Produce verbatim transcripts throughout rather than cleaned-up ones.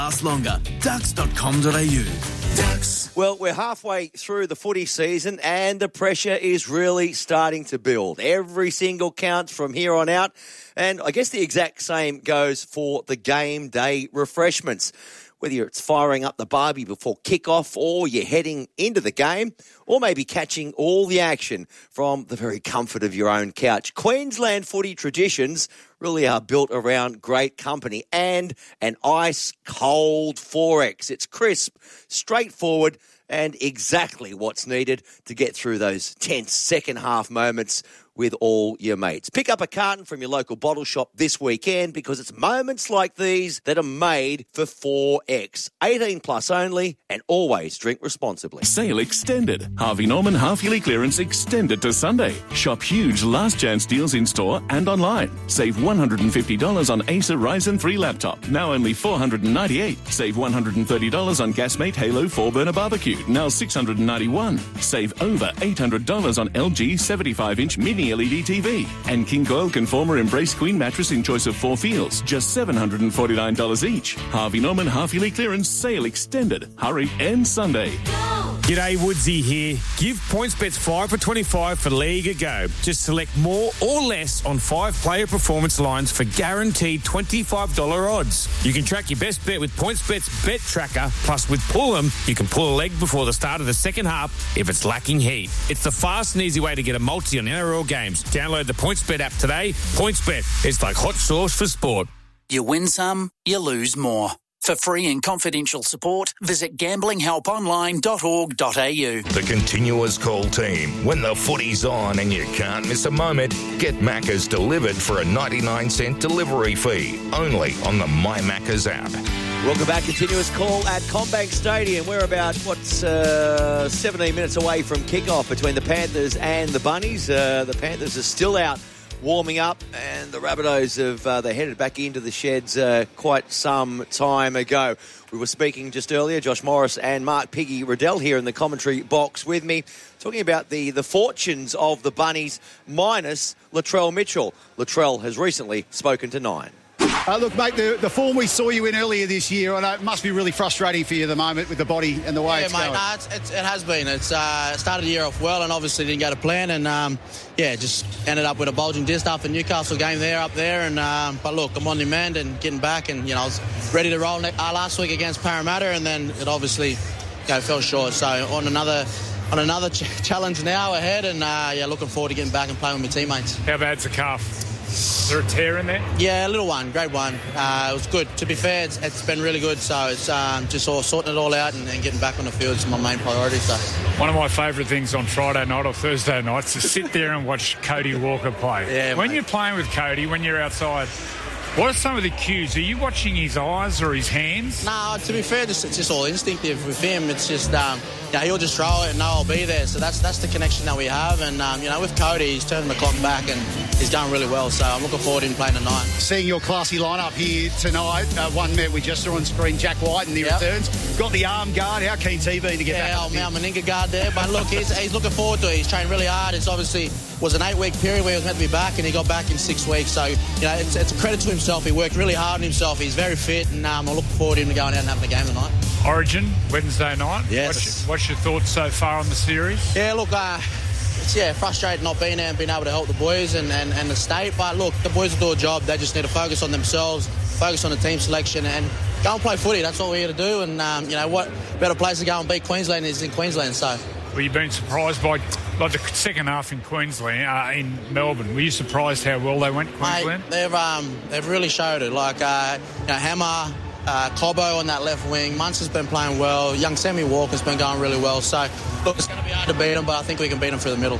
Last longer. ducks dot com dot a u. Ducks. Well, we're halfway through the footy season and the pressure is really starting to build. Every single counts from here on out. And I guess the exact same goes for the game day refreshments. Whether it's firing up the barbie before kickoff or you're heading into the game or maybe catching all the action from the very comfort of your own couch. Queensland footy traditions really are built around great company and an ice-cold four X. It's crisp, straightforward, and exactly what's needed to get through those tense second-half moments with all your mates. Pick up a carton from your local bottle shop this weekend because it's moments like these that are made for four X. eighteen plus only and always drink responsibly. Sale extended. Harvey Norman half-yearly clearance extended to Sunday. Shop huge last chance deals in store and online. Save one hundred fifty dollars on Acer Ryzen three laptop, now only four hundred ninety-eight dollars. Save one hundred thirty dollars on Gasmate Halo four burner barbecue, now six hundred ninety-one dollars. Save over eight hundred dollars on L G seventy-five inch mini L E D T V. And King Coil Conformer Embrace Queen mattress in choice of four feels, just seven hundred forty-nine dollars each. Harvey Norman half-yearly clearance sale extended. Hurry, end Sunday. G'day, Woodsy here. Give PointsBets five for twenty-five for League a go. Just select more or less on five player performance lines for guaranteed twenty-five dollars odds. You can track your best bet with PointsBet's Bet Tracker, plus with Pull'em, you can pull a leg before the start of the second half if it's lacking heat. It's the fast and easy way to get a multi on N R L games. Download the PointsBet app today. PointsBet, it's like hot sauce for sport. You win some, you lose more. For free and confidential support, visit gambling help online dot org dot a u. The Continuous Call team. When the footy's on and you can't miss a moment, get Macca's delivered for a ninety-nine cent delivery fee. Only on the My Macca's app. Welcome back. Continuous Call at CommBank Stadium. We're about, what's, uh, seventeen minutes away from kickoff between the Panthers and the Bunnies. Uh, the Panthers are still out warming up, and the Rabbitohs have uh, they headed back into the sheds uh, quite some time ago. We were speaking just earlier, Josh Morris and Mark Piggy Riddell here in the commentary box with me, talking about the, the fortunes of the Bunnies minus Latrell Mitchell. Latrell has recently spoken to Nine. Uh, look, mate, the, the form we saw you in earlier this year, I know it must be really frustrating for you at the moment with the body and the way yeah, it's mate, going. Nah, it's, it's, it has been. It's uh, started the year off well and obviously didn't go to plan and, um, yeah, just ended up with a bulging disc after the Newcastle game there, up there. And um, But, look, I'm on demand and getting back and, you know, I was ready to roll ne- uh, last week against Parramatta and then it obviously, you know, fell short. So on another... On another ch- challenge now ahead and, uh, yeah, looking forward to getting back and playing with my teammates. How bad's the calf? Is there a tear in there? Yeah, a little one, great one. Uh, it was good. To be fair, it's, it's been really good. So it's um, just all sorting it all out and, and getting back on the field is my main priority. So one of my favourite things on Friday night or Thursday night is to sit there and watch Cody Walker play. Yeah, when mate. you're playing with Cody, when you're outside, what are some of the cues? Are you watching his eyes or his hands? No, to be fair, just, it's just all instinctive with him. It's just, um, yeah, he'll just throw it and know I'll be there. So that's that's the connection that we have. And, um, you know, with Cody, he's turning the clock back and he's done really well. So I'm looking forward to him playing tonight. Seeing your classy lineup here tonight, uh, one man we just saw on screen, Jack White, and he Yep. returns. Got the arm guard. How keen's he been to get Yeah, back? old Mal Meninga guard there. But look, he's, he's looking forward to it. He's trained really hard. It's obviously was an eight-week period where he was meant to be back and he got back in six weeks. So, you know, it's, it's a credit to himself. He worked really hard on himself. He's very fit and um, I'm looking forward to him to going out and having a game tonight. Origin, Wednesday night. Yes. What's your, what's your thoughts so far on the series? Yeah, look, uh, it's yeah frustrating not being there and being able to help the boys and, and, and the state. But look, the boys will do a job. They just need to focus on themselves, focus on the team selection and go and play footy. That's what we're here to do. And, um, you know, what better place to go and beat Queensland is in Queensland. So. Were you been surprised by like the second half in Queensland, uh, in Melbourne? Were you surprised how well they went, Queensland? Mate, they've um, they've really showed it. Like uh, you know, Hammer, uh, Cobbo on that left wing. Munster's been playing well. Young Sammy Walker's been going really well. So look, it's going to be hard to beat them, but I think we can beat them through the middle.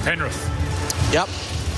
Penrith. Yep.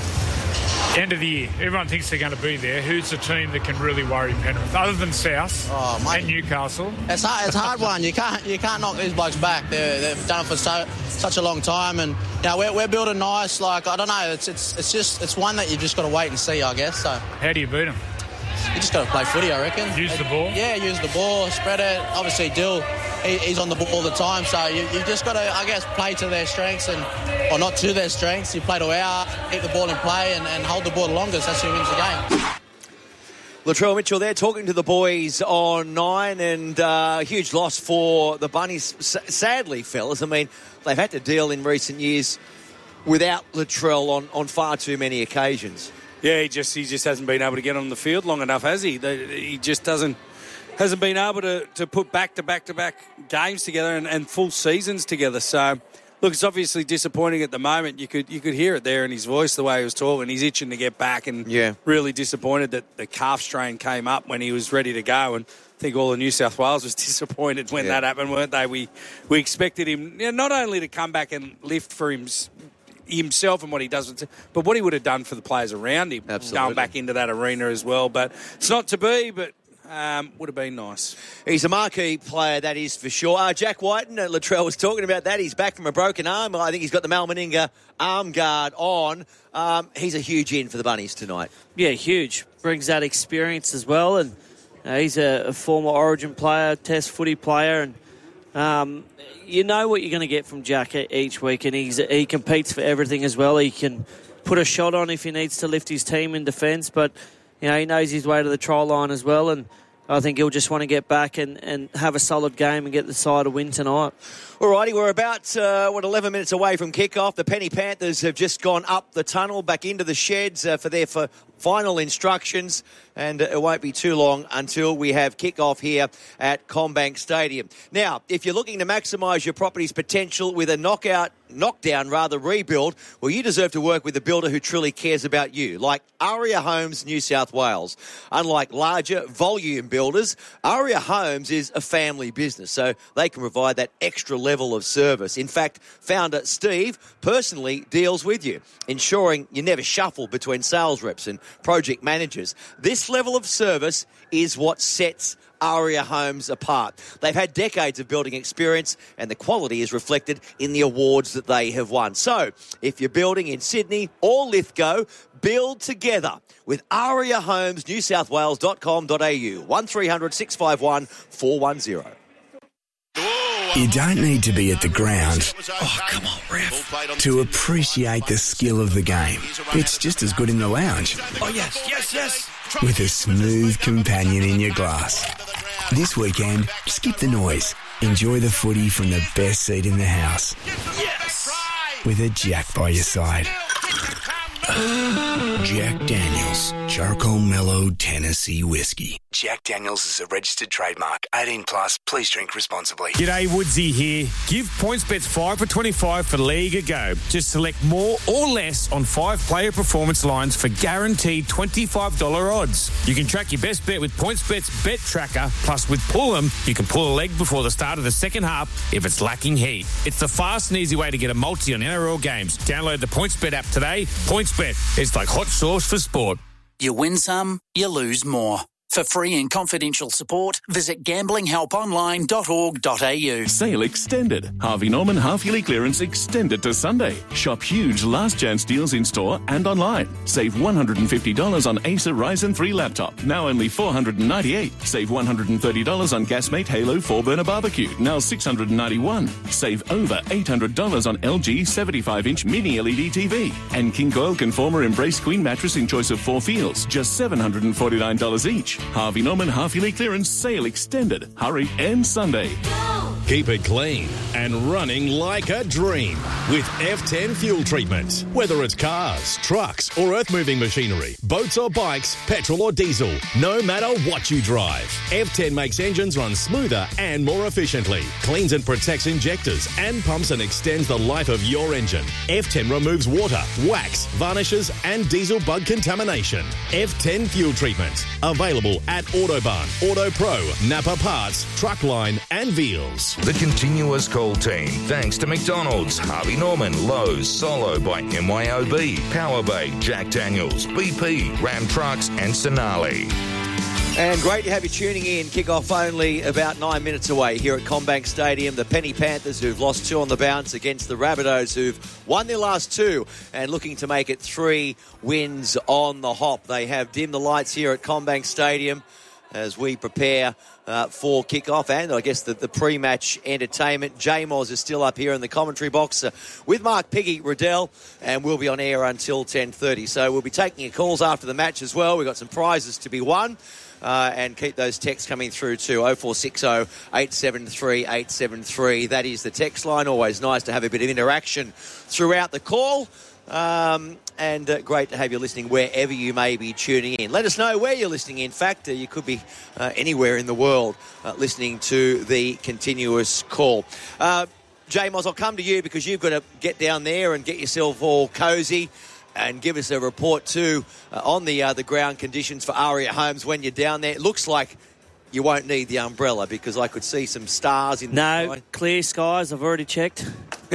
End of the year, everyone thinks they're going to be there. Who's the team that can really worry Penrith, other than South oh, mate. and Newcastle? It's hard, it's a hard one. You can't you can't knock these blokes back. They're, they've done it for so such a long time, and you know we're, we're building nice. Like I don't know, it's it's it's just it's one that you just got to wait and see, I guess. So how do you beat them? You just got to play footy, I reckon. Use the ball. Yeah, use the ball, spread it. Obviously, Dill, he, he's on the ball all the time, so you, you just got to, I guess, play to their strengths and or not to their strengths. You play to our, keep the ball in play, and, and hold the ball the longest. That's who wins the game. Latrell Mitchell there talking to the boys on nine, and uh, huge loss for the Bunnies. S- sadly, fellas, I mean, they've had to deal in recent years without Latrell on, on far too many occasions. Yeah, he just he just hasn't been able to get on the field long enough, has he? He just doesn't hasn't been able to, to put back to back to back games together and, and full seasons together. So, look, it's obviously disappointing at the moment. You could you could hear it there in his voice, the way he was talking. He's itching to get back, and yeah. really disappointed that the calf strain came up when he was ready to go. And I think all of New South Wales was disappointed when yeah. that happened, weren't they? We we expected him you know, not only to come back and lift for him, himself and what he does, but what he would have done for the players around him, Absolutely. going back into that arena as well. But it's not to be, but um, would have been nice. He's a marquee player, that is for sure. Uh, Jack Whiten, uh, Latrell was talking about that. He's back from a broken arm. I think he's got the Mal Meninga arm guard on. Um, he's a huge in for the Bunnies tonight. Yeah, huge. Brings that experience as well, and uh, he's a, a former Origin player, Test footy player, and um, you know what you're going to get from Jack each week, and he's, he competes for everything as well. He can put a shot on if he needs to lift his team in defence, but you know he knows his way to the try line as well, and I think he'll just want to get back and, and have a solid game and get the side a win tonight. Alrighty, we're about, uh, what, eleven minutes away from kickoff. The Penny Panthers have just gone up the tunnel, back into the sheds uh, for their for final instructions, and it won't be too long until we have kickoff here at CommBank Stadium. Now, if you're looking to maximise your property's potential with a knockout, knockdown rather, rebuild, well, you deserve to work with a builder who truly cares about you, like Aria Homes New South Wales. Unlike larger volume builders, Aria Homes is a family business, so they can provide that extra level of service. In fact, founder Steve personally deals with you, ensuring you never shuffle between sales reps and project managers. This level of service is what sets Aria Homes apart. They've had decades of building experience, and the quality is reflected in the awards that they have won. So, if you're building in Sydney or Lithgow, build together with aria homes new south wales dot com dot a u. one three hundred six five one four one zero. You don't need to be at the ground. Oh, come on, ref. To appreciate the skill of the game. It's just as good in the lounge. Oh, yes, yes, yes. With a smooth companion in your glass. This weekend, skip the noise. Enjoy the footy from the best seat in the house. Yes! With a Jack by your side. Jack Daniels, Charcoal Mellow Tennessee Whiskey. Jack Daniels is a registered trademark. eighteen plus, please drink responsibly. G'day, Woodsy here. Give PointsBet five for twenty-five for League Go. Just select more or less on five player performance lines for guaranteed twenty-five dollars odds. You can track your best bet with PointsBet's Bet Tracker. Plus, with Pull'em, you can pull a leg before the start of the second half if it's lacking heat. It's the fast and easy way to get a multi on N R L games. Download the PointsBet app today. PointsBet, it's like hot sauce for sport. You win some, you lose more. For free and confidential support, visit gambling help online dot org dot a u. Sale extended. Harvey Norman half-yearly clearance extended to Sunday. Shop huge last chance deals in store and online. Save one hundred fifty dollars on Acer Ryzen three laptop, now only four hundred ninety-eight dollars. Save one hundred thirty dollars on Gasmate Halo four burner barbecue, now six hundred ninety-one dollars. Save over eight hundred dollars on L G seventy-five inch mini L E D T V. And King Coil Conformer Embrace Queen mattress in choice of four feels, just seven hundred forty-nine dollars each. Harvey Norman half-yearly clearance sale extended. Hurry, and Sunday. Keep it clean and running like a dream with F ten fuel treatment. Whether it's cars, trucks or earth-moving machinery, boats or bikes, petrol or diesel, no matter what you drive, F ten makes engines run smoother and more efficiently, cleans and protects injectors and pumps and extends the life of your engine. F ten removes water, wax, varnishes and diesel bug contamination. F ten fuel treatment. Available at Autobahn, Auto Pro, Napa Parts, Truckline and Veals. The Continuous Call team, thanks to McDonald's, Harvey Norman, Lowe's, Solo by M Y O B, Power Bay, Jack Daniels, B P, Ram Trucks and Sonali. And great to have you tuning in. Kick-off only about nine minutes away here at CommBank Stadium. The Penny Panthers, who've lost two on the bounce, against the Rabbitohs, who've won their last two and looking to make it three wins on the hop. They have dimmed the lights here at CommBank Stadium. as we prepare uh, for kick-off and, I guess, the, the pre-match entertainment. J Moz is still up here in the commentary box uh, with Mark Piggy Riddell, and we'll be on air until ten thirty. So we'll be taking your calls after the match as well. We've got some prizes to be won. Uh, and keep those texts coming through to oh four six oh, eight seven three, eight seven three. That is the text line. Always nice to have a bit of interaction throughout the call. Um, and uh, great to have you listening wherever you may be tuning in. Let us know where you're listening. In fact, uh, you could be uh, anywhere in the world uh, listening to the continuous call. Uh, J Moz, I'll come to you because you've got to get down there and get yourself all cosy and give us a report too uh, on the uh, the ground conditions for Aria Homes when you're down there. It looks like you won't need the umbrella because I could see some stars in no, the sky. Clear skies. I've already checked. no.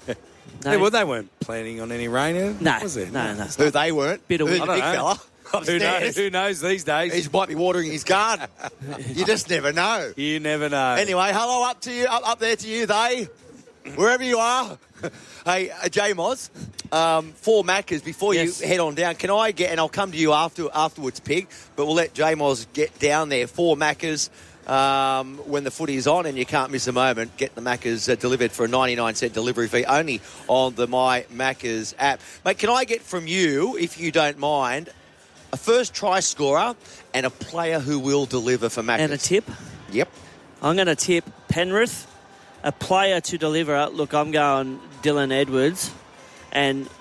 Yeah, well, they weren't planning on any rain, no, was it? No, no. Who they weren't? Bit of Who's wind. the big know. fella? Who knows, who knows these days? He might be watering his garden. You just never know. You never know. Anyway, hello up to you, up, up there to you, they, wherever you are. Hey, uh, J Moz, um, four Maccas before yes. you head on down. Can I get, and I'll come to you after afterwards, Pig, but we'll let J Moz get down there. Four Maccas um, when the footy is on, and you can't miss a moment. Get the Maccas uh, delivered for a ninety-nine cent delivery fee only on the My Maccas app. Mate, can I get from you, if you don't mind, a first try scorer and a player who will deliver for Maccas? And a tip? Yep. I'm going to tip Penrith. A player to deliver. Look, I'm going Dylan Edwards. And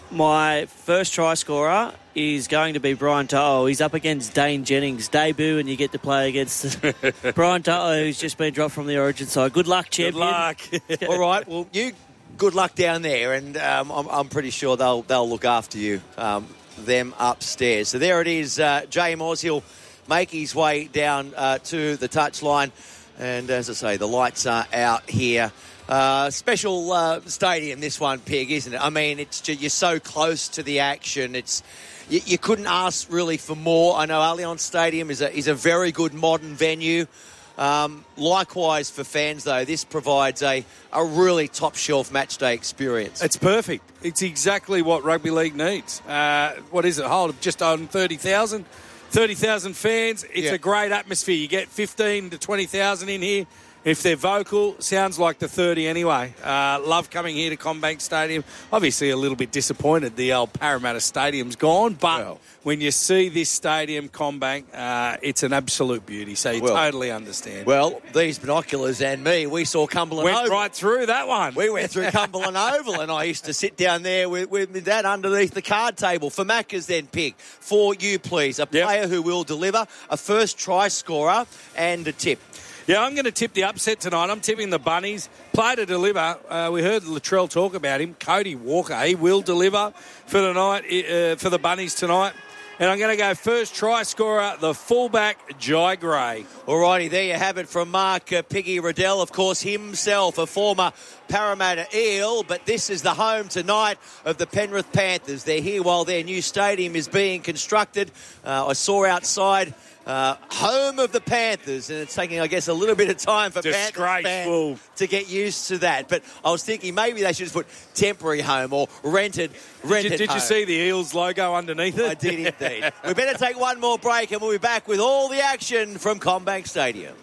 my first try scorer is going to be Brian To'o. He's up against Dane Jennings. Debut, and you get to play against Brian To'o, who's just been dropped from the Origin side. Good luck, champion. Good luck. All right, well, you good luck down there, and um, I'm, I'm pretty sure they'll they'll look after you, um, them upstairs. So there it is, uh, J Moz. He'll make his way down uh, to the touchline. And as I say, the lights are out here. Uh, special uh, stadium, this one, Pig, isn't it? I mean, it's just, you're so close to the action. It's you, you couldn't ask really for more. I know Allianz Stadium is a is a very good modern venue. Um, likewise for fans, though, this provides a, a really top-shelf matchday experience. It's perfect. It's exactly what rugby league needs. Uh, what is it? Hold just on thirty thousand. thirty thousand fans, it's yeah. a great atmosphere. You get fifteen to twenty thousand in here. If they're vocal, sounds like the thirty anyway. Uh, love coming here to CommBank Stadium. Obviously a little bit disappointed the old Parramatta Stadium's gone, but well, when you see this stadium, CommBank, uh, it's an absolute beauty, so you well, totally understand. Well, these binoculars and me, we saw Cumberland went Oval. Went right through that one. We went through Cumberland Oval, and I used to sit down there with, with my dad underneath the card table. For Maccas then, Pig, for you please, a player yep. who will deliver, a first try scorer and a tip. Yeah, I'm going to tip the upset tonight. I'm tipping the Bunnies. Play to deliver. Uh, we heard Latrell talk about him. Cody Walker, he will deliver for the night uh, for the Bunnies tonight. And I'm going to go first try scorer, the fullback, Jai Gray. All righty, there you have it from Mark uh, Piggy Riddell, of course, himself a former Parramatta Eel, but this is the home tonight of the Penrith Panthers. They're here while their new stadium is being constructed. Uh, I saw outside... Uh, home of the Panthers, and it's taking, I guess, a little bit of time for Panthers fans to get used to that. But I was thinking maybe they should just put temporary home or rented, rented Did, you, did home. you see the Eels logo underneath it? I did indeed. We better take one more break, and we'll be back with all the action from CommBank Stadium.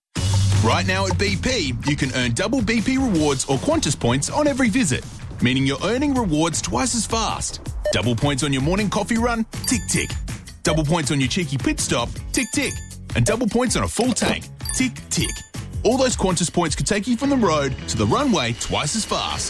Right now at B P, you can earn double B P rewards or Qantas points on every visit, meaning you're earning rewards twice as fast. Double points on your morning coffee run? Tick, tick. Double points on your cheeky pit stop, tick, tick. And double points on a full tank, tick, tick. All those Qantas points could take you from the road to the runway twice as fast.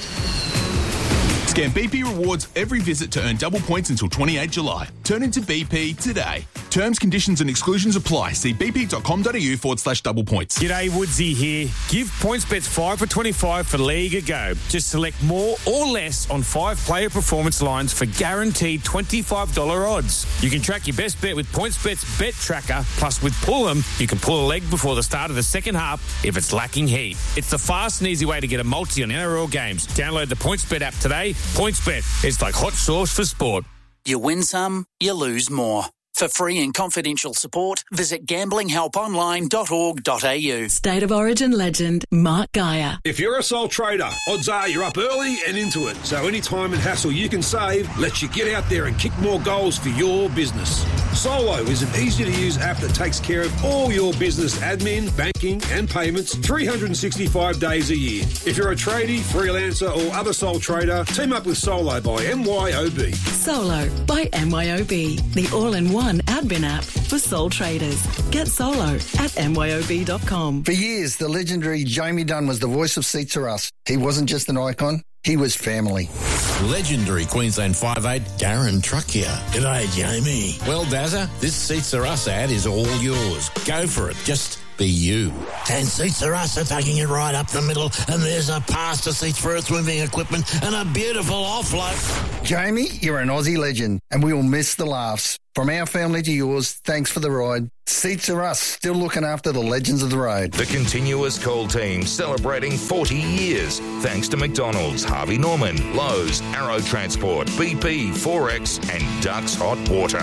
Scan B P Rewards every visit to earn double points until twenty-eighth of July. Turn into B P today. Terms, conditions and exclusions apply. See bp.com.au forward slash double points. G'day, Woodsy here. Give PointsBets five for twenty-five for League a go. Just select more or less on five player performance lines for guaranteed twenty-five dollars odds. You can track your best bet with PointsBet's Bet Tracker. Plus, with Pull'em, you can pull a leg before the start of the second half if it's lacking heat. It's the fast and easy way to get a multi on N R L games. Download the PointsBet app today. PointsBet, it's like hot sauce for sport. You win some, you lose more. For free and confidential support, visit gambling help online dot org dot a u. State of Origin legend, Mark Geyer. If you're a sole trader, odds are you're up early and into it. So any time and hassle you can save lets you get out there and kick more goals for your business. Solo is an easy-to-use app that takes care of all your business admin, banking and payments three hundred sixty-five days a year. If you're a tradie, freelancer or other sole trader, team up with Solo by M Y O B. Solo by M Y O B, the all-in-one admin app for sole traders. Get Solo at M Y O B dot com. For years, the legendary Jamie Dunn was the voice of Seats Are Us. He wasn't just an icon, he was family. Legendary Queensland five eight, Darren Truck here. G'day, Jamie. Well, Dazza, this Seats Are Us ad is all yours. Go for it. Just be you. And Seats Are Us are taking it right up the middle, and there's a pass to seats for earth-moving equipment and a beautiful offload. Jamie, you're an Aussie legend, and we will miss the laughs. From our family to yours, thanks for the ride. Seats Are Us, still looking after the legends of the road. The continuous call team celebrating forty years. Thanks to McDonald's, Harvey Norman, Lowe's, Arrow Transport, B P, Forex and Ducks Hot Water.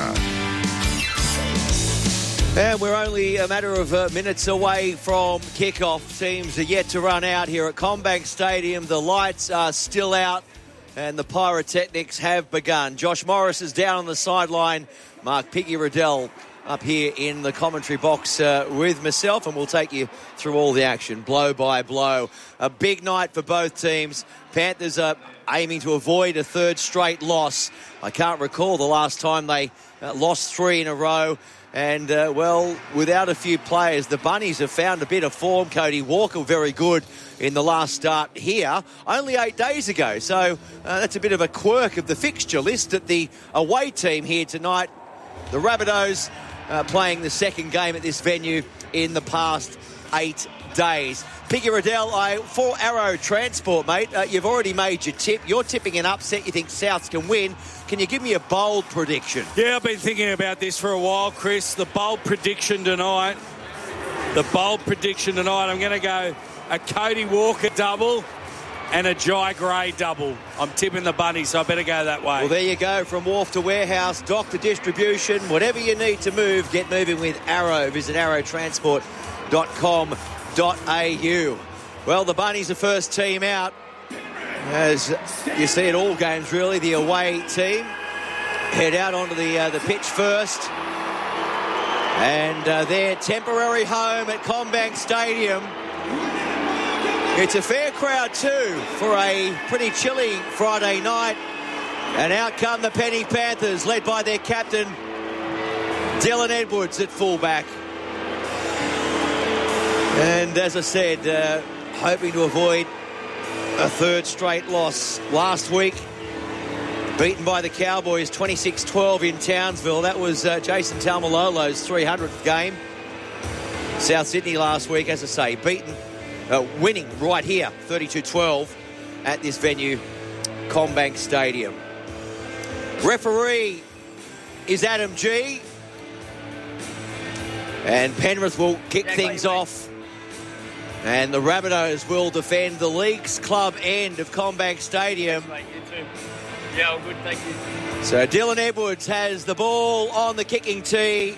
And we're only a matter of uh, minutes away from kickoff. Teams are yet to run out here at CommBank Stadium. The lights are still out and the pyrotechnics have begun. Josh Morris is down on the sideline. Mark Piggy Riddell up here in the commentary box uh, with myself, and we'll take you through all the action, blow by blow. A big night for both teams. Panthers are aiming to avoid a third straight loss. I can't recall the last time they uh, lost three in a row. And, uh, well, without a few players, the Bunnies have found a bit of form. Cody Walker very good in the last start here, only eight days ago. So uh, that's a bit of a quirk of the fixture list that the away team here tonight, the Rabbitohs, uh, playing the second game at this venue in the past eight days. Piggy Riddell, I, for Arrow Transport, mate, uh, you've already made your tip. You're tipping an upset. You think Souths can win. Can you give me a bold prediction? Yeah, I've been thinking about this for a while, Chris. The bold prediction tonight, the bold prediction tonight, I'm going to go a Cody Walker double and a Jai Gray double. I'm tipping the Bunnies, so I better go that way. Well, there you go. From wharf to warehouse, dock to distribution, whatever you need to move, get moving with Arrow. Visit arrow transport dot com dot a u. Well, the Bunnies are first team out. As you see at all games, really, the away team head out onto the uh, the pitch first. And uh, their temporary home at CommBank Stadium. It's a fair crowd too for a pretty chilly Friday night. And out come the Penny Panthers, led by their captain, Dylan Edwards at fullback. And as I said, uh, hoping to avoid a third straight loss. Last week, beaten by the Cowboys twenty-six twelve in Townsville. That was uh, Jason Taumalolo's three hundredth game. South Sydney last week, as I say, beaten, uh, winning right here, thirty-two twelve at this venue, CommBank Stadium. Referee is Adam G. And Penrith will kick yeah, things wait, wait. off. And the Rabbitohs will defend the Leagues Club end of CommBank Stadium. Thanks, mate. You too. Yeah, all good, thank you. So Dylan Edwards has the ball on the kicking tee.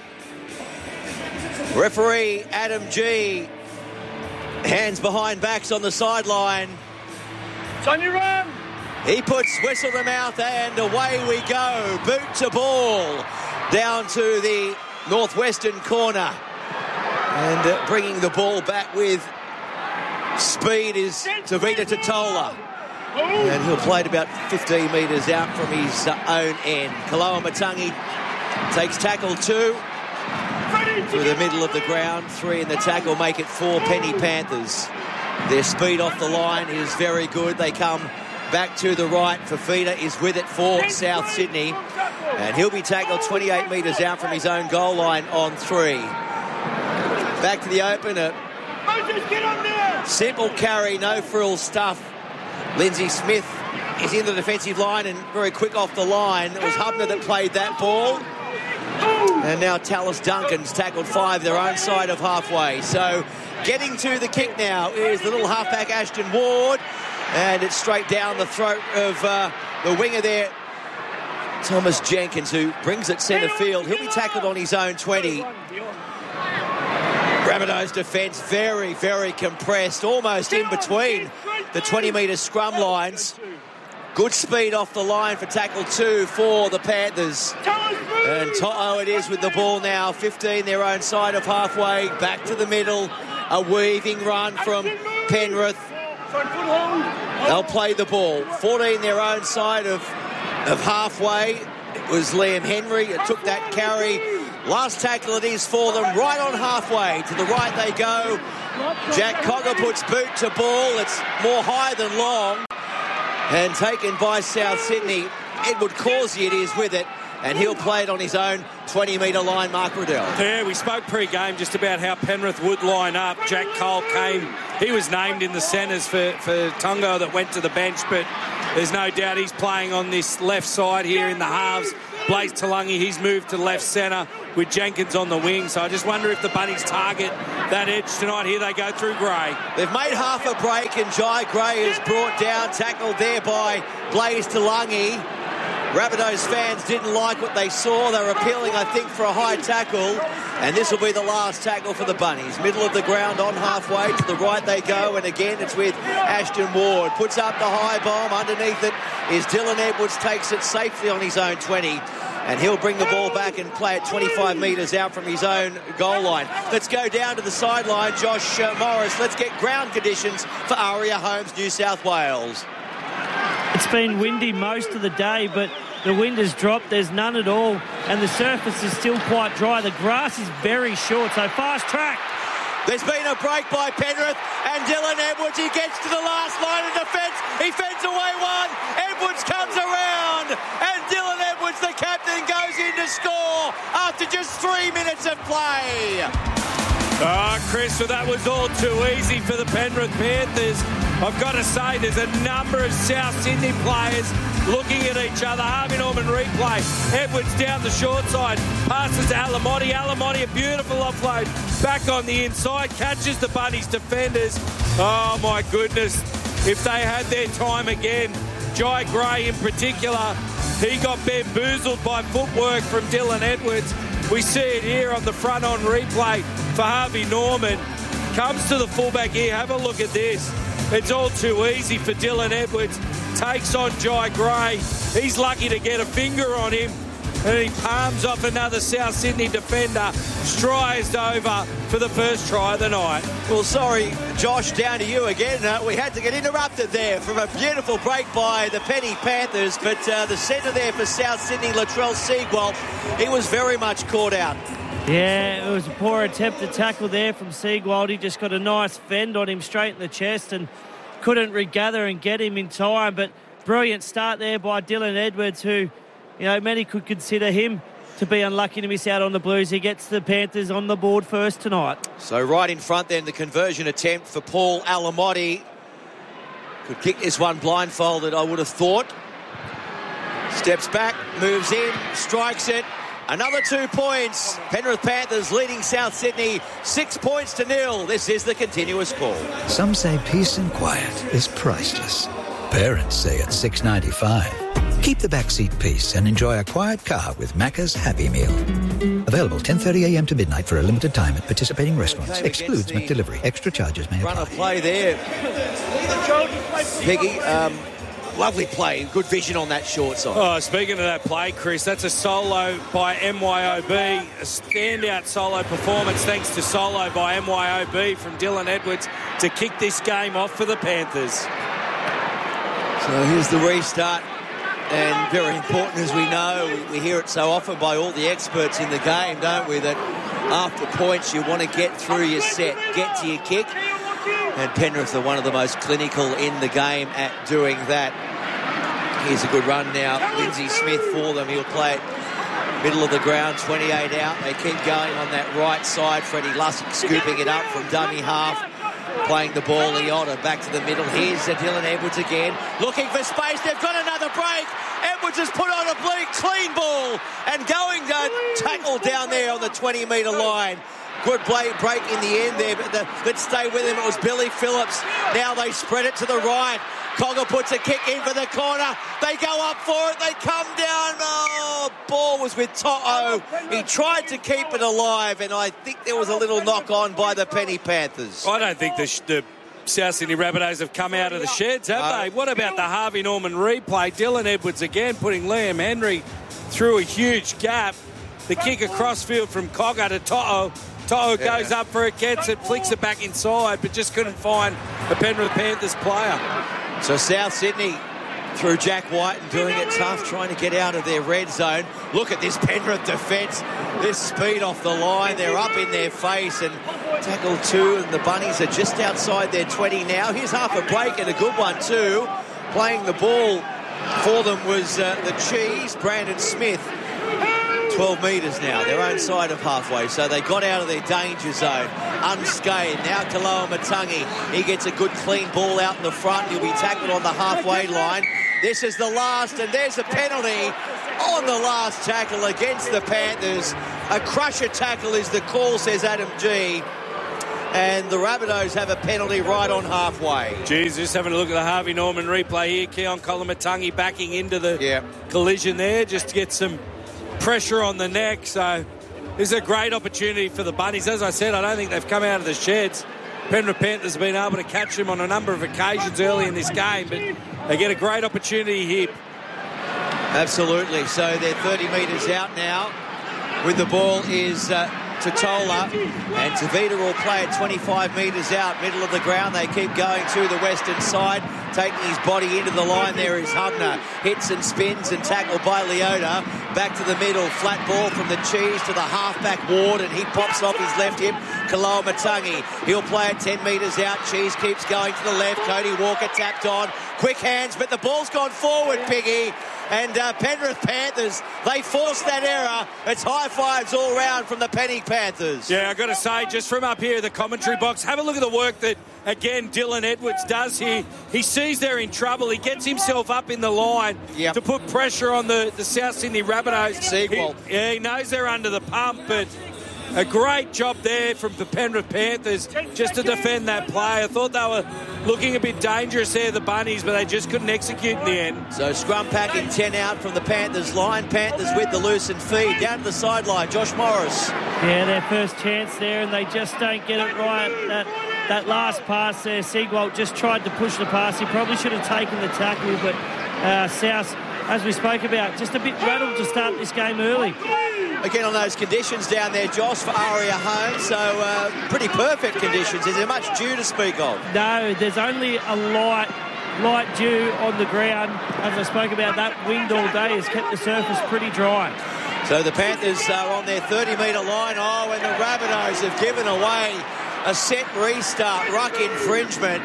Referee Adam G. Hands behind backs on the sideline. It's on your run. He puts whistle to mouth and away we go. Boot to ball down to the northwestern corner. And uh, bringing the ball back with speed is Tavita Totola. And he'll play it about fifteen metres out from his uh, own end. Kaloa Matangi takes tackle two. Through the middle of the ground. Three in the tackle, make it four Penny Panthers. Their speed off the line is very good. They come back to the right. Fafita is with it for South Sydney. And he'll be tackled twenty-eight metres out from his own goal line on three. Back to the opener. Simple carry, no frill stuff. Lindsay Smith is in the defensive line and very quick off the line. It was Hubner that played that ball. And now Tallis Duncan's tackled five their own side of halfway. So getting to the kick now is the little halfback Ashton Ward. And it's straight down the throat of uh, the winger there, Thomas Jenkins, who brings it centre field. He'll be tackled on his own twenty. Rabbitohs defence very, very compressed, almost in between the twenty metre scrum lines. Good speed off the line for tackle two for the Panthers. And Toto it is with the ball now. fifteen their own side of halfway. Back to the middle. A weaving run from Penrith. They'll play the ball. fourteen their own side of, of halfway. It was Liam Henry that took that carry. Last tackle it is for them. Right on halfway. To the right they go. Jack Cogger puts boot to ball. It's more high than long. And taken by South Sydney. Edward Causey it is with it. And he'll play it on his own twenty metre line, Mark Riddell. Yeah, we spoke pre-game just about how Penrith would line up. Jack Cole came. He was named in the centres for, for Tongo that went to the bench, but there's no doubt he's playing on this left side here in the halves. Blaze Talangi, he's moved to left centre with Jenkins on the wing. So I just wonder if the Bunnies target that edge tonight. Here they go through Gray. They've made half a break and Jai Gray is brought down, tackled there by Blaze Talangi. Rabbitohs fans didn't like what they saw. They were appealing, I think, for a high tackle. And this will be the last tackle for the Bunnies. Middle of the ground on halfway. To the right they go. And again, it's with Ashton Ward. Puts up the high bomb. Underneath it is Dylan Edwards. Takes it safely on his own twenty. And he'll bring the ball back and play it twenty-five metres out from his own goal line. Let's go down to the sideline. Josh uh, Morris. Let's get ground conditions for Aria Homes, New South Wales. It's been windy most of the day, but the wind has dropped. There's none at all, and the surface is still quite dry. The grass is very short, so fast track. There's been a break by Penrith, and Dylan Edwards, he gets to the last line of defence. He fends away one. Edwards comes around, and Dylan Edwards, the captain, goes in to score after just three minutes of play. Oh, Chris, well, that was all too easy for the Penrith Panthers. I've got to say, there's a number of South Sydney players looking at each other. Harvey Norman replay. Edwards down the short side. Passes to Alamotti. Alamotti, a beautiful offload. Back on the inside. Catches the Bunnies defenders. Oh, my goodness. If they had their time again, Jai Gray in particular, he got bamboozled by footwork from Dylan Edwards. We see it here on the front on replay for Harvey Norman. Comes to the fullback here. Have a look at this. It's all too easy for Dylan Edwards. Takes on Jai Gray. He's lucky to get a finger on him. And he palms off another South Sydney defender. Strides over for the first try of the night. Well, sorry, Josh, down to you again. Uh, we had to get interrupted there from a beautiful break by the Penny Panthers. But uh, the centre there for South Sydney, Latrell Seagwalt, he was very much caught out. Yeah, it was a poor attempt to tackle there from Seagwalt. He just got a nice fend on him straight in the chest and couldn't regather and get him in time. But brilliant start there by Dylan Edwards, who, you know, many could consider him to be unlucky to miss out on the Blues. He gets the Panthers on the board first tonight. So right in front then, the conversion attempt for Paul Alamotti. Could kick this one blindfolded, I would have thought. Steps back, moves in, strikes it. Another two points. Penrith Panthers leading South Sydney six points to nil. This is the continuous call. Some say peace and quiet is priceless. Parents say it's six dollars ninety-five. Keep the backseat peace and enjoy a quiet car with Macca's Happy Meal. Available ten thirty a m to midnight for a limited time at participating restaurants. Excludes McDelivery. Extra charges may apply. Run a play there. Piggy, um... lovely play, good vision on that short side. Oh, speaking of that play, Chris, that's a solo by M Y O B. A standout solo performance thanks to solo by M Y O B from Dylan Edwards to kick this game off for the Panthers. So here's the restart. And very important, as we know, we hear it so often by all the experts in the game, don't we, that after points you want to get through your set, get to your kick. And Penrith are one of the most clinical in the game at doing that. Here's a good run now. Lindsay Smith for them. He'll play it middle of the ground, twenty-eight out. They keep going on that right side. Freddie Lussick scooping it up from dummy half. Playing the ball, Leota back to the middle. Here's Dylan Edwards again. Looking for space. They've got another break. Edwards has put on a bleak, clean ball. And going to tackle down there on the twenty metre line. Good break in the end there, but the, let's stay with him. It was Billy Phillips. Now they spread it to the right. Cogger puts a kick in for the corner. They go up for it. They come down. Oh, ball was with Toto. He tried to keep it alive, and I think there was a little knock on by the Penny Panthers. I don't think the, the South Sydney Rabbitohs have come out of the sheds, have No. they? What about the Harvey Norman replay? Dylan Edwards again putting Liam Henry through a huge gap. The kick across field from Cogger to To'o. To'o Yeah. goes up for it, gets it, flicks it back inside, but just couldn't find a Penrith Panthers player. So South Sydney, through Jack White, and doing it tough, trying to get out of their red zone. Look at this Penrith defence. This speed off the line. They're up in their face, and tackle two, and the Bunnies are just outside their twenty now. Here's half a break and a good one too. Playing the ball for them was uh, the Cheese, Brandon Smith. twelve metres now, their own side of halfway, so they got out of their danger zone unscathed. Now Kaloa Matangi, he gets a good clean ball out in the front. He'll be tackled on the halfway line. This is the last, and there's a penalty on the last tackle against the Panthers. A crusher tackle is the call, says Adam G. And the Rabbitohs have a penalty right on halfway. Jeez, just having a look at the Harvey Norman replay here. Keon Koloamatangi backing into the yeah. collision there just to get some pressure on the neck. So this is a great opportunity for the Bunnies. As I said, I don't think they've come out of the sheds. Penrith Panthers have been able to catch them on a number of occasions early in this game, but they get a great opportunity here. Absolutely. So they're thirty metres out now. With the ball is uh, Totola, and Tavita will play it twenty-five metres out, middle of the ground. They keep going to the western side, taking his body into the line. There is Hubner, hits and spins and tackled by Leota. Back to the middle, flat ball from the Cheese to the halfback Ward, and he pops off his left hip. Kaloa Matangi, he'll play it ten metres out. Cheese keeps going to the left. Cody Walker tapped on, quick hands, but the ball's gone forward, Piggy. And uh, Penrith Panthers, they forced that error. It's high fives all round from the Penny Panthers. Yeah, I've got to say, just from up here, the commentary box, have a look at the work that, again, Dylan Edwards does here. He sees they're in trouble. He gets himself up in the line yep. to put pressure on the, the South Sydney Rabbitohs. Siegwald. He, yeah, he knows they're under the pump, but a great job there from the Penrith Panthers just to defend that play. I thought they were looking a bit dangerous there, the Bunnies, but they just couldn't execute in the end. So scrum packing ten out from the Panthers line. Panthers with the loosened feed. Down to the sideline, Josh Morris. Yeah, their first chance there, and they just don't get it right. That that last pass there, Siegwald just tried to push the pass. He probably should have taken the tackle, but uh, South, as we spoke about, just a bit rattled to start this game early. Again, on those conditions down there, Josh, for Aria Home, so uh, pretty perfect conditions. Is there much dew to speak of? No, there's only a light, light dew on the ground. As I spoke about, that wind all day has kept the surface pretty dry. So the Panthers are on their thirty metre line. Oh, and the Rabbitohs have given away a set restart, ruck infringement.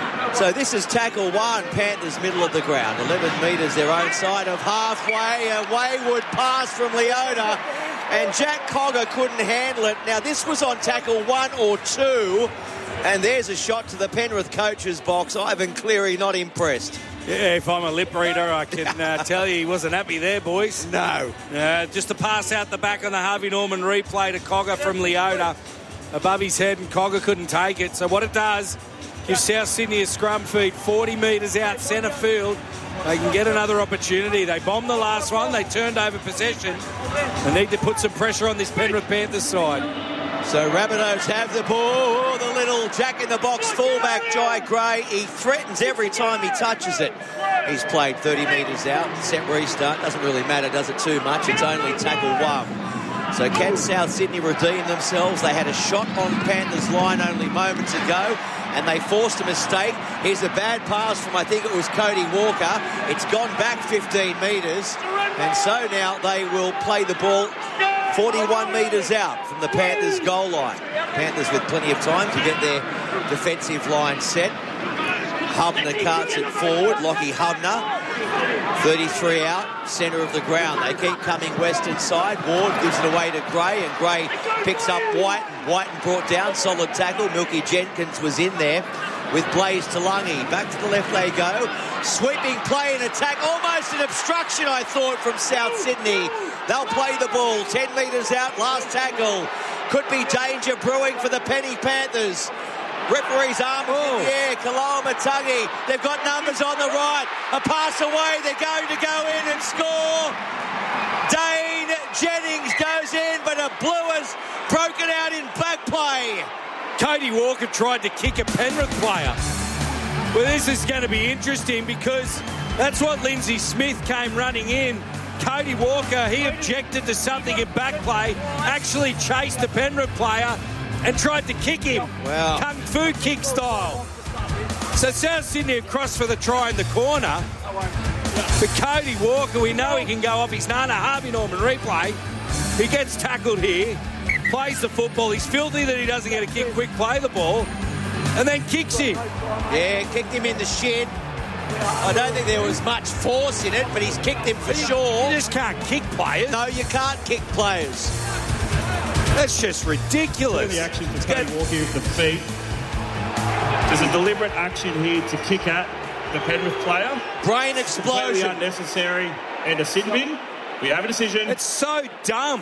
So this is tackle one, Panthers middle of the ground, eleven metres their own side of halfway. A wayward pass from Leota, and Jack Cogger couldn't handle it. Now this was on tackle one or two, and there's a shot to the Penrith coach's box. Ivan Cleary not impressed. Yeah, if I'm a lip reader, I can uh, tell you he wasn't happy there, boys. No. Uh, just a pass out the back on the Harvey Norman replay to Cogger from Leota. Above his head, and Cogger couldn't take it. So what it does, gives South Sydney a scrum feed forty metres out centre field. They can get another opportunity. They bombed the last one. They turned over possession. They need to put some pressure on this Penrith Panthers side. So Rabbitohs have the ball. The little jack-in-the-box fullback, Jai Gray. He threatens every time he touches it. He's played thirty metres out. Set restart. Doesn't really matter, does it, too much? It's only tackle one. So can South Sydney redeem themselves? They had a shot on Panthers' line only moments ago, and they forced a mistake. Here's a bad pass from, I think it was Cody Walker. It's gone back fifteen metres, and so now they will play the ball forty-one metres out from the Panthers' goal line. Panthers with plenty of time to get their defensive line set. Hubner carts it forward, Lockie Hubner. thirty-three out, centre of the ground. They keep coming western side. Ward gives it away to Gray, and Gray picks up White. Whiten brought down, solid tackle. Milky Jenkins was in there with Blaze Talangi. Back to the left they go. Sweeping play and attack. Almost an obstruction, I thought, from South Sydney. They'll play the ball. ten metres out, last tackle. Could be danger brewing for the Penny Panthers. Referee's arm in the air. Kaloa Matangi. They've got numbers on the right. A pass away. They're going to go in and score. Dane Jennings goes in, but a blue has broken out in back play. Cody Walker tried to kick a Penrith player. Well, this is going to be interesting because that's what Lindsay Smith came running in. Cody Walker, he objected to something in back play, actually chased the Penrith player and tried to kick him. Wow. Kung Fu kick style. So South Sydney across for the try in the corner. But Cody Walker, we know he can go off his nana. Harvey Norman replay. He gets tackled here, plays the football. He's filthy that he doesn't get a kick, quick play the ball, and then kicks him. Yeah, kicked him in the shin. I don't think there was much force in it, but he's kicked him for sure. You just can't kick players. No, you can't kick players. That's just ridiculous. The action for Cody Walker with the feet. There's a deliberate action here to kick at the Penrith player. Brain explosion. Completely unnecessary and a sin bin. We have a decision. It's so dumb.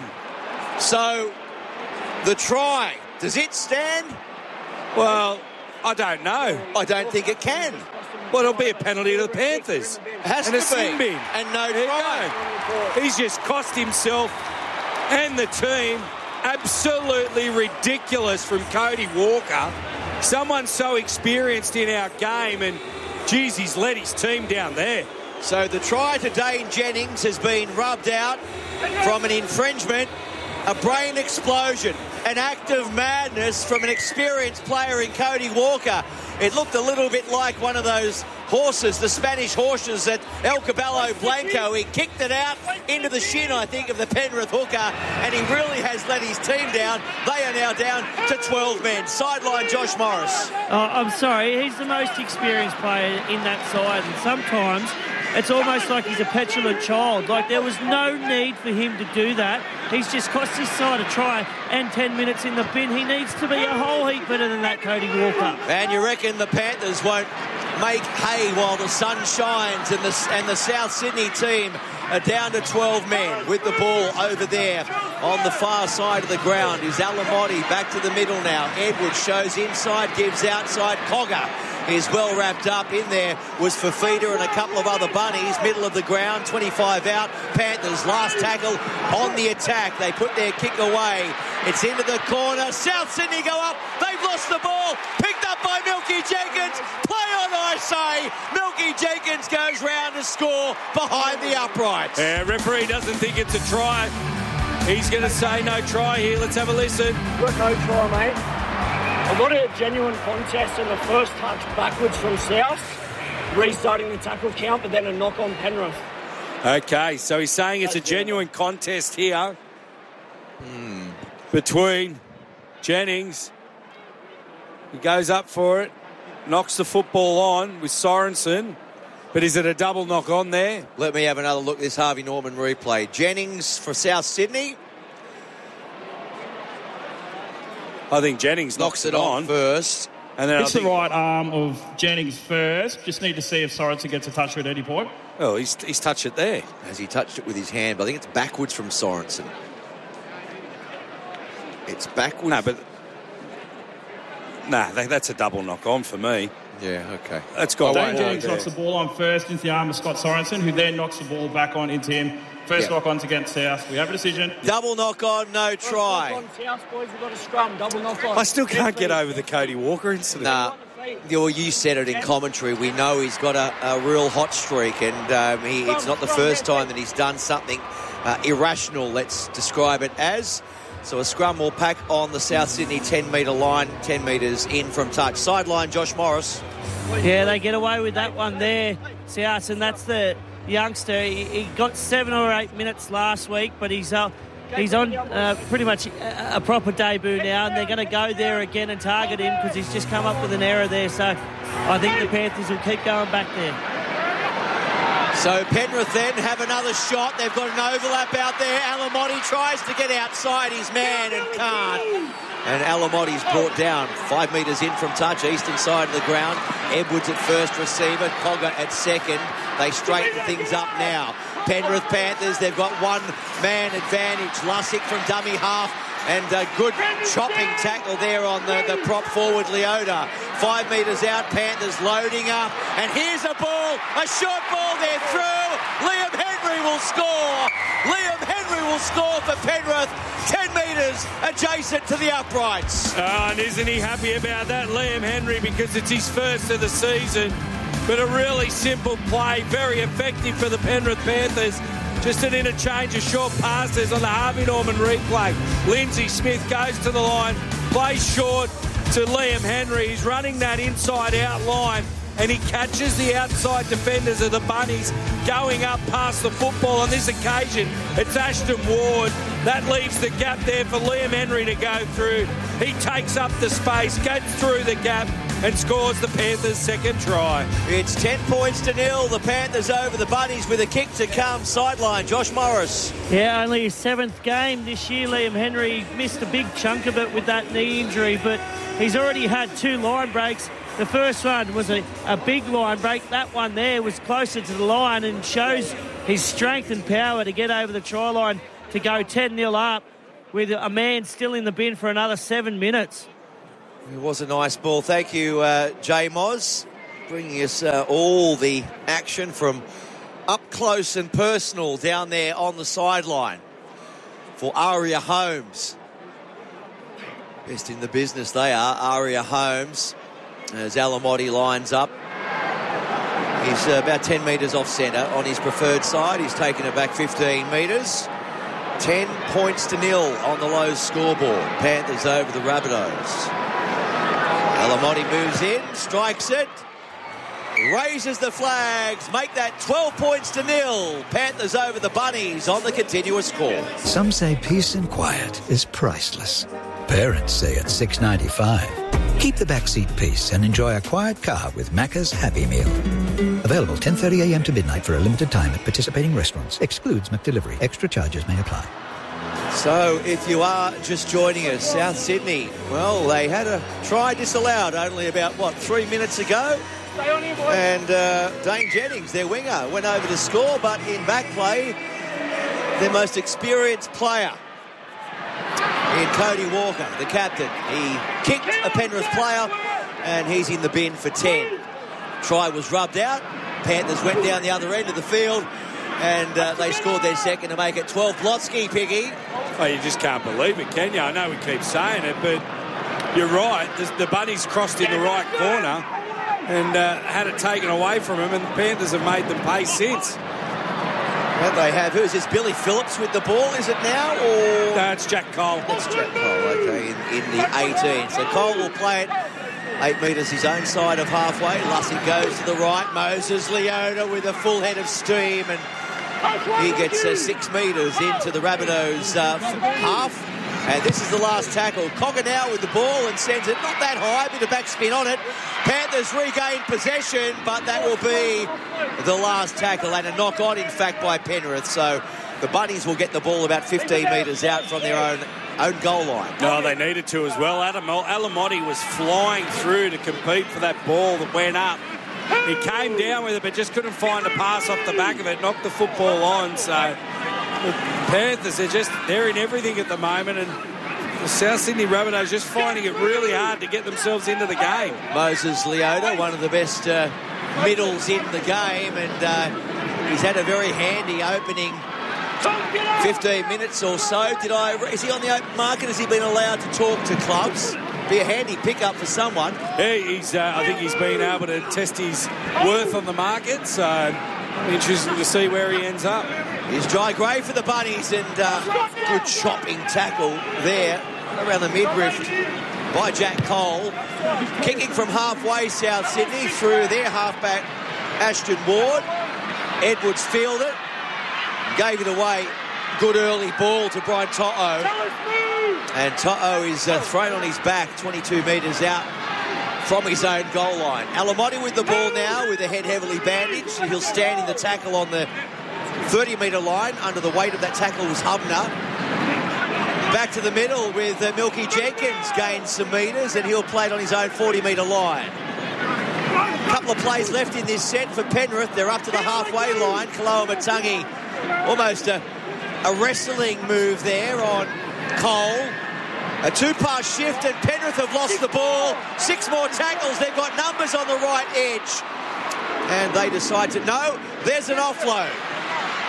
So, the try, does it stand? Well, I don't know. I don't think it can. Well, it'll be a penalty to the Panthers. It has and to a sin be. bin. And no There you try. go. He's just cost himself and the team. Absolutely ridiculous from Cody Walker. Someone so experienced in our game, and geez, he's let his team down there. So the try to Dane Jennings has been rubbed out from an infringement, a brain explosion, an act of madness from an experienced player in Cody Walker. It looked a little bit like one of those horses, the Spanish horses at El Caballo Blanco. He kicked it out into the shin, I think, of the Penrith hooker, and he really has let his team down. They are now down to twelve men. Sideline Josh Morris. Oh, I'm sorry, he's the most experienced player in that side, and sometimes it's almost like he's a petulant child. Like, there was no need for him to do that. He's just cost his side a try and ten minutes in the bin. He needs to be a whole heap better than that, Cody Walker. And you reckon the Panthers won't make hay while the sun shines, and the, and the South Sydney team are down to twelve men with the ball over there on the far side of the ground. Is Alamotti back to the middle now. Edwards shows inside, gives outside. Cogger is well wrapped up. In there was Fafita and a couple of other bunnies. Middle of the ground, twenty-five out. Panthers last tackle on the attack. They put their kick away. It's into the corner. South Sydney go up. They've lost the ball. Picked up by Milky Jenkins. Play on, I say. Milky Jenkins goes round to score behind the uprights. Yeah, referee doesn't think it's a try. He's going to say no try here. Let's have a listen. Got no try, mate. I got a genuine contest in the first touch backwards from South, restarting the tackle count, but then a knock on Penrith. Okay, so he's saying it's a genuine contest here mm. between Jennings. He goes up for it, knocks the football on with Sorensen. But is it a double knock on there? Let me have another look at this Harvey Norman replay. Jennings for South Sydney. I think Jennings knocks, knocks it on first. And then it's the right arm of Jennings first. Just need to see if Sorensen gets a touch at any point. Oh, he's, he's touched it there. Has he touched it with his hand? But I think it's backwards from Sorensen. It's backwards. No, but... Nah, that's a double knock on for me. Yeah, okay. That's got Dane Jennings knocks the ball on first into the arm of Scott Sorensen, who then knocks the ball back on into him. First yep. knock-ons against South. We have a decision. Double knock-on, no try. Knock on South, boys. We've got a scrum. Double knock-on. I still can't get over the Cody Walker incident. Nah. Well, you said it in commentary. We know he's got a, a real hot streak, and um, he, it's not the first time that he's done something uh, irrational, let's describe it as. So a scrum will pack on the South Sydney ten-metre line, ten metres in from touch. Sideline, Josh Morris. Yeah, they get away with that one there, South, and that's the youngster. He, he got seven or eight minutes last week, but he's uh, he's on uh, pretty much a, a proper debut now, and they're going to go there again and target him because he's just come up with an error there. So I think the Panthers will keep going back there. So Penrith then have another shot. They've got an overlap out there. Alamotti tries to get outside his man and can't. And Alamotti's brought down five metres in from touch, eastern side of the ground. Edwards at first receiver, Cogger at second. They straighten things up now. Penrith Panthers, they've got one man advantage. Lussick from dummy half. And a good chopping tackle there on the, the prop forward, Leota. Five metres out, Panthers loading up. And here's a ball, a short ball there through. Liam Henry will score. Liam Henry will score for Penrith, ten metres adjacent to the uprights. Oh, and isn't he happy about that, Liam Henry, because it's his first of the season. But a really simple play, very effective for the Penrith Panthers. Just an interchange of short passes on the Harvey Norman replay. Lindsay Smith goes to the line, plays short to Liam Henry. He's running that inside-out line, and he catches the outside defenders of the Bunnies going up past the football. On this occasion, it's Ashton Ward. That leaves the gap there for Liam Henry to go through. He takes up the space, gets through the gap, and scores the Panthers' second try. It's ten points to nil. The Panthers over the Bunnies with a kick to come. Sideline, Josh Morris. Yeah, only his seventh game this year. Liam Henry missed a big chunk of it with that knee injury, but he's already had two line breaks. The first one was a, a big line break. That one there was closer to the line and shows his strength and power to get over the try line to go ten nil up with a man still in the bin for another seven minutes. It was a nice ball. Thank you, uh, Jay Moz, bringing us uh, all the action from up close and personal down there on the sideline for Aria Holmes. Best in the business they are, Aria Holmes, as Alamotti lines up. He's uh, about ten metres off centre on his preferred side. He's taken it back fifteen metres. ten points to nil on the Lowe's scoreboard. Panthers over the Rabbitohs. Alamotti moves in, strikes it, raises the flags, make that twelve points to nil. Panthers over the Bunnies on the continuous score. Some say peace and quiet is priceless. Parents say it's six dollars ninety-five. Keep the backseat peace and enjoy a quiet car with Macca's Happy Meal. Available ten thirty a m to midnight for a limited time at participating restaurants. Excludes McDelivery. Extra charges may apply. So, if you are just joining us, South Sydney, well, they had a try disallowed only about, what, three minutes ago? And uh, Dane Jennings, their winger, went over to score, but in back play, their most experienced player in Cody Walker, the captain. He kicked a Penrith player, and he's in the bin for ten. Try was rubbed out. Panthers went down the other end of the field, and uh, they scored their second to make it twelve. Blotsky, Piggy. Oh, you just can't believe it, can you? I know we keep saying it, but you're right. The, the Bunnies crossed in the right corner and uh, had it taken away from them, and the Panthers have made them pay since. Well, they have. Who is this? Billy Phillips with the ball, is it now? Or no, it's Jack Cole. It's Jack Cole, okay, in, in the eighteen. So Cole will play it eight metres his own side of halfway. Lussie goes to the right. Moses Leota with a full head of steam, and he gets uh, six metres into the Rabbitohs uh, half. And this is the last tackle. Cogger now with the ball and sends it not that high, bit of backspin on it. Panthers regain possession, but that will be the last tackle and a knock on, in fact, by Penrith. So the Bunnies will get the ball about fifteen metres out from their own own goal line. No, they needed to as well. Adam Alamotti was flying through to compete for that ball that went up. He came down with it, but just couldn't find a pass off the back of it, knocked the football on. So the Panthers, they're just, they're in everything at the moment, and the South Sydney Rabbitohs just finding it really hard to get themselves into the game. Moses Leota, one of the best uh, middles in the game, and uh, he's had a very handy opening fifteen minutes or so. Did I? Is he on the open market? Has he been allowed to talk to clubs? Be a handy pickup for someone. Yeah, he's. Uh, I think he's been able to test his worth on the market. So interesting to see where he ends up. Here's Jai Gray for the Bunnies, and uh, good chopping tackle there around the midriff by Jack Cole. Kicking from halfway, South Sydney through their halfback Ashton Ward. Edwards fielded, gave it away. Good early ball to Brian To'o. And To'o is uh, thrown on his back twenty-two metres out from his own goal line. Alamotti with the ball now with the head heavily bandaged. He'll stand in the tackle on the thirty metre line. Under the weight of that tackle was Hubner. Back to the middle with uh, Milky Jenkins gained some metres, and he'll play it on his own forty metre line. A couple of plays left in this set for Penrith. They're up to the halfway line. Kaloa Matangi, almost a, a wrestling move there on Cole. A two-pass shift, and Penrith have lost the ball. Six more tackles. They've got numbers on the right edge. And they decide to, no, there's an offload.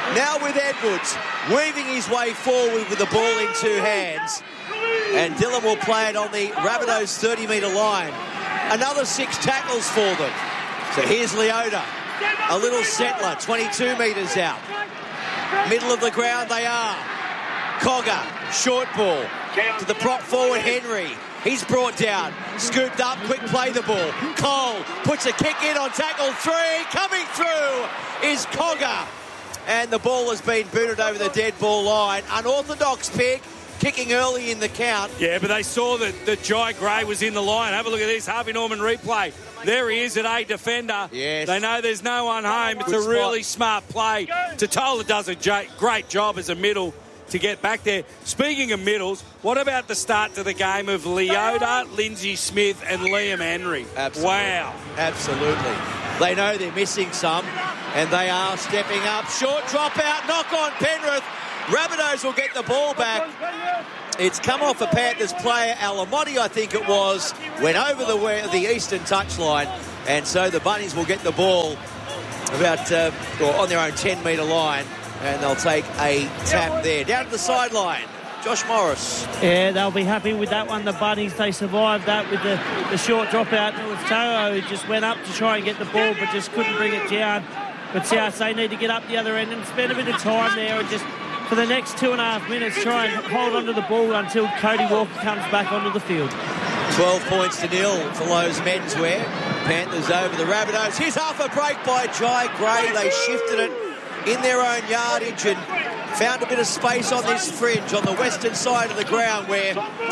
Now with Edwards, weaving his way forward with the ball in two hands. And Dillon will play it on the Rabbitohs thirty-metre line. Another six tackles for them. So here's Leota, a little settler, twenty-two metres out. Middle of the ground they are. Cogger, short ball to the prop forward Henry. He's brought down, scooped up, quick play the ball. Cole puts a kick in on tackle three. Coming through is Cogger. And the ball has been booted over the dead ball line. Unorthodox pick, kicking early in the count. Yeah, but they saw that, that Jai Gray was in the line. Have a look at this, Harvey Norman replay. There he is at A defender. Yes. They know there's no one home. It's Good a spot. really smart play. Totola does a j- great job as a middle to get back there. Speaking of middles, what about the start to the game of Leota, Lindsay Smith and Liam Henry? Absolutely. Wow. Absolutely. They know they're missing some, and they are stepping up. Short drop out, knock on Penrith. Rabbitohs will get the ball back. It's come off a Panthers player, Alamotti, I think it was, went over the the eastern touchline, and so the Bunnies will get the ball about uh, or on their own ten-metre line, and they'll take a tap there. Down to the sideline, Josh Morris. Yeah, they'll be happy with that one. The Bunnies, they survived that with the, the short drop out. It was Toho who just went up to try and get the ball, but just couldn't bring it down. But South, they need to get up the other end and spend a bit of time there and just, for the next two and a half minutes, try and hold onto the ball until Cody Walker comes back onto the field. twelve points to nil for Lowe's menswear. Panthers over the Rabbitohs. Here's half a break by Jai Gray. They shifted it in their own yardage and found a bit of space on this fringe on the western side of the ground where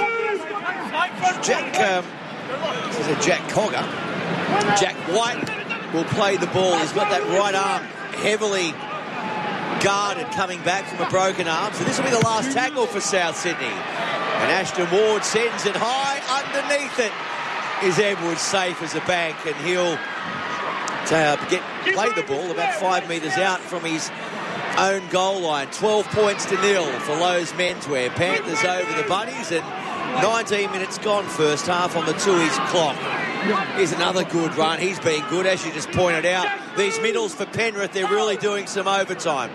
Jack, um, this is a Jack Cogger, Jack White will play the ball. He's got that right arm heavily guarded coming back from a broken arm. So this will be the last tackle for South Sydney. And Ashton Ward sends it high. Underneath it is Edwards, safe as a bank, and he'll uh, get play the ball about five metres out from his own goal line. twelve points to nil for Lowe's menswear. Panthers over the Bunnies, and nineteen minutes gone first half on the Tooheys clock. Here's another good run. He's been good, as you just pointed out. These middles for Penrith, they're really doing some overtime.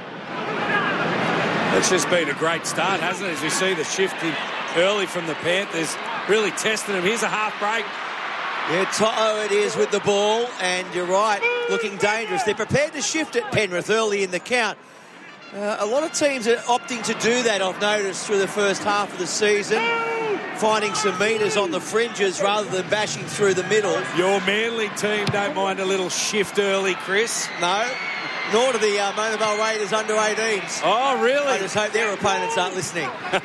It's just been a great start, hasn't it? As we see the shift in early from the Panthers, really testing them. Here's a half break. Yeah, Toto it is with the ball, and you're right, looking dangerous. They're prepared to shift at Penrith early in the count. Uh, a lot of teams are opting to do that, I've noticed, through the first half of the season, finding some metres on the fringes rather than bashing through the middle. Your Manly team don't mind a little shift early, Chris. No, nor do the uh, Mona Vale Raiders under eighteens. Oh, really? I just hope their opponents aren't listening.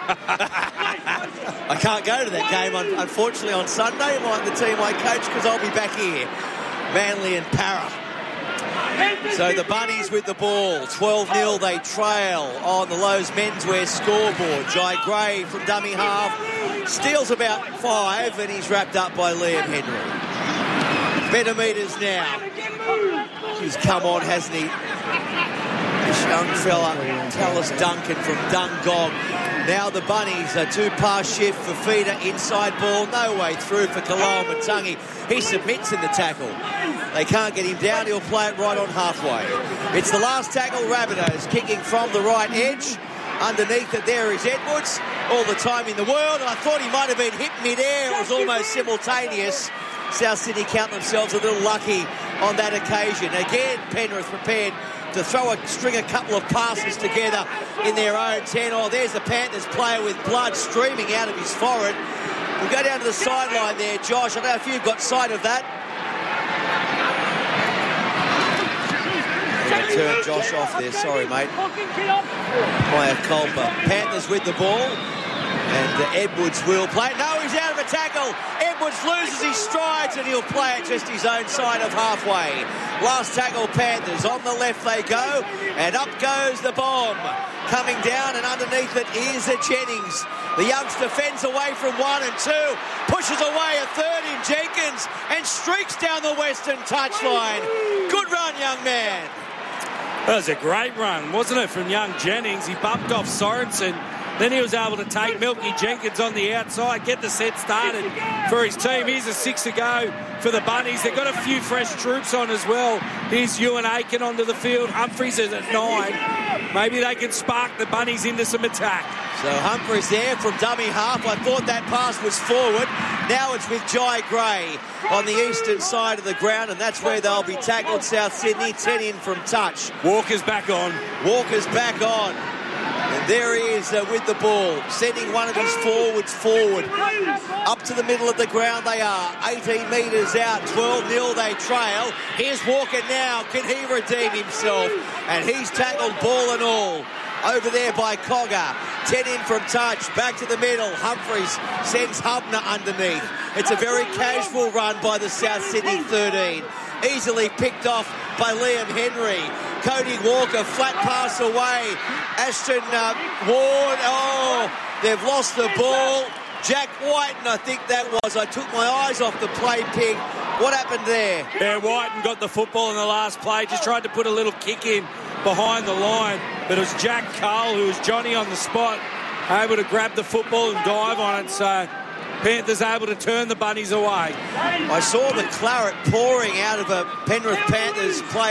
I can't go to that game, unfortunately, on Sunday, like the team I coach, because I'll be back here. Manly and Para. So the Bunnies with the ball. twelve nil they trail on the Lowe's menswear scoreboard. Jai Gray from dummy half steals about five, and he's wrapped up by Liam Henry. Better meters now. He's come on, hasn't he? This young fella, Tallis Duncan from Dungog. Now the Bunnies, a two-pass shift for Feeder, inside ball, no way through for Kaloa Matangi. He submits in the tackle. They can't get him down, he'll play it right on halfway. It's the last tackle, Rabbitohs kicking from the right edge. Underneath it there is Edwards, all the time in the world, and I thought he might have been hit mid-air. It was almost simultaneous. South Sydney count themselves a little lucky on that occasion. Again, Penrith prepared to throw a string a couple of passes together in their own ten. Oh, there's the Panthers player with blood streaming out of his forehead. We'll go down to the sideline there, Josh. I don't know if you've got sight of that. I'm going to turn Josh off there. Sorry, mate. Maya Culpa. Panthers with the ball. And uh, Edwards will play. No, he's out of a tackle. Edwards loses his strides, and he'll play it just his own side of halfway. Last tackle, Panthers. On the left they go, and up goes the bomb. Coming down, and underneath it is a Jennings. The youngster fends away from one and two, pushes away a third in Jenkins, and streaks down the western touchline. Good run, young man. That was a great run, wasn't it, from young Jennings? He bumped off Sorensen. Then he was able to take Milky Jenkins on the outside, get the set started for his team. Here's a six to go for the Bunnies. They've got a few fresh troops on as well. Here's Ewan Aiken onto the field. Humphries is at nine. Maybe they can spark the Bunnies into some attack. So Humphries there from dummy half. I thought that pass was forward. Now it's with Jai Gray on the eastern side of the ground, and that's where they'll be tackled. South Sydney, ten in from touch. Walker's back on. Walker's back on. And there he is uh, with the ball, sending one of his forwards forward. Up to the middle of the ground they are. eighteen metres out, twelve nil they trail. Here's Walker now. Can he redeem himself? And he's tackled ball and all. Over there by Cogger. ten in from touch. Back to the middle. Humphries sends Hubner underneath. It's a very casual run by the South Sydney thirteen. Easily picked off by Liam Henry. Cody Walker, flat pass away. Ashton uh, Ward, oh, they've lost the ball. Jack Whiten, I think that was. I took my eyes off the play, Pig. What happened there? Yeah, Whiten got the football in the last play. Just tried to put a little kick in behind the line. But it was Jack Cole, who was Johnny on the spot, able to grab the football and dive on it. So Panthers able to turn the Bunnies away. I saw the claret pouring out of a Penrith Panthers player.